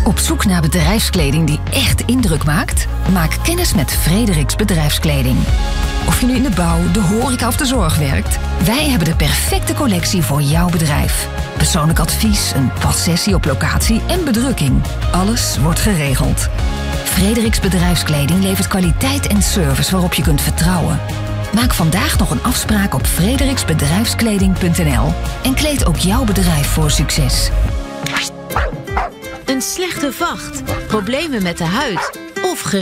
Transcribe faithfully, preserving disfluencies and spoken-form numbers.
Op zoek naar bedrijfskleding die echt indruk maakt? Maak kennis met Frederiks Bedrijfskleding. Of je nu in de bouw, de horeca of de zorg werkt, wij hebben de perfecte collectie voor jouw bedrijf. Persoonlijk advies, een passessie op locatie en bedrukking. Alles wordt geregeld. Frederiks Bedrijfskleding levert kwaliteit en service waarop je kunt vertrouwen. Maak vandaag nog een afspraak op frederiksbedrijfskleding punt n l en kleed ook jouw bedrijf voor succes. Een slechte vacht, problemen met de huid of